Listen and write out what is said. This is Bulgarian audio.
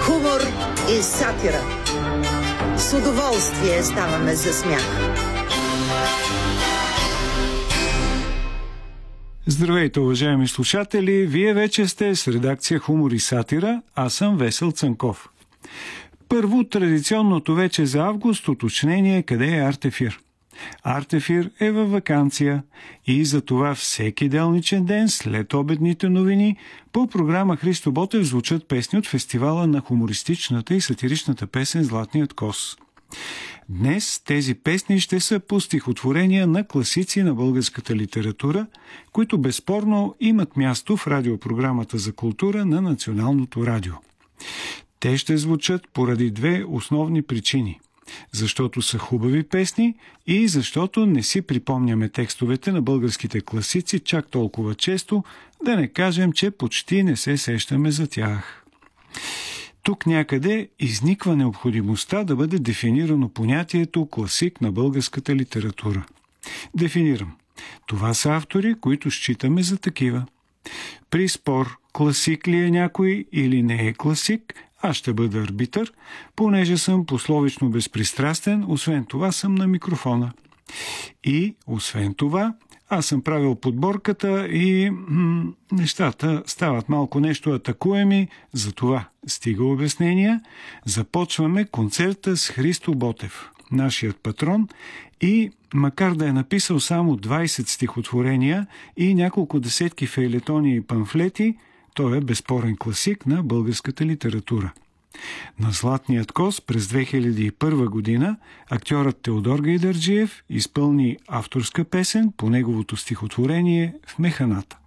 Хумор и сатира. С удоволствие ставаме за смях. Здравейте, уважаеми слушатели! Вие вече сте с редакция Хумор и сатира, аз съм Весел Цанков. Първо, традиционното вече за август уточнение къде е Артефир. Артефир е във ваканция и затова всеки делничен ден след обедните новини по програма Христо Ботев звучат песни от фестивала на хумористичната и сатиричната песен «Златният кос». Днес тези песни ще са по стихотворения на класици на българската литература, които безспорно имат място в радиопрограмата за култура на Националното радио. Те ще звучат поради две основни причини. Защото са хубави песни и защото не си припомняме текстовете на българските класици чак толкова често, да не кажем, че почти не се сещаме за тях. Тук някъде изниква необходимостта да бъде дефинирано понятието класик на българската литература. Дефинирам. Това са автори, които считаме за такива. При спор класик ли е някой или не е класик, аз ще бъда арбитър, понеже съм пословично безпристрастен, освен това съм на микрофона. И, освен това, аз съм правил подборката и нещата стават малко нещо атакуеми, затова стига обяснения. Започваме концерта с Христо Ботев, нашият патрон, и макар да е написал само 20 стихотворения и няколко десетки фейлетони и памфлети, той е безспорен класик на българската литература. На «Златният кос» през 2001 година актьорът Теодор Гайдарджиев изпълни авторска песен по неговото стихотворение «В механата».